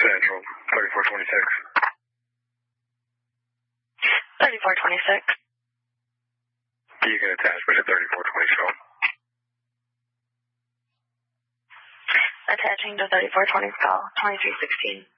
Central, 3426. 3426. Beacon attachment at 3420 show. Attaching to 3420 call, 2316.